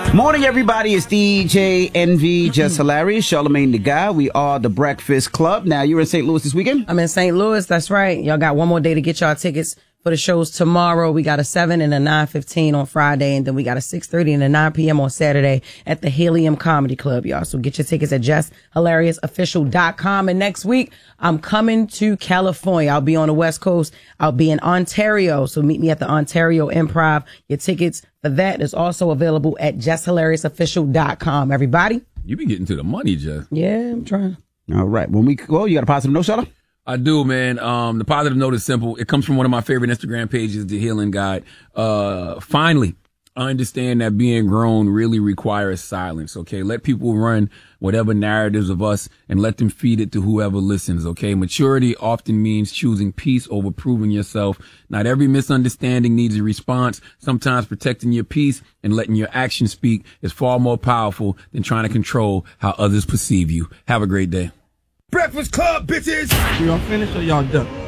Morning, everybody. It's DJ NV, Just Hilarious, Charlamagne the Guy. We are the Breakfast Club. Now, you're in St. Louis this weekend? I'm in St. Louis. That's right. Y'all got one more day to get y'all tickets for the shows tomorrow. We got a 7 and a 9:15 on Friday, and then we got a 6:30 and a 9 p.m. on Saturday at the Helium Comedy Club, y'all. So get your tickets at JustHilariousOfficial.com. And next week, I'm coming to California. I'll be on the West Coast. I'll be in Ontario. So meet me at the Ontario Improv. Your tickets for that is also available at JustHilariousOfficial.com. Everybody. You be getting to the money, Jess. Yeah, I'm trying. All right. When we go, you got a positive note, Charlotte? I do, man. The positive note is simple. It comes from one of my favorite Instagram pages, The Healing Guide. Finally, I understand that being grown really requires silence, okay? Let people run whatever narratives of us and let them feed it to whoever listens, okay? Maturity often means choosing peace over proving yourself. Not every misunderstanding needs a response. Sometimes protecting your peace and letting your actions speak is far more powerful than trying to control how others perceive you. Have a great day. Breakfast Club, bitches! Y'all finished or y'all done?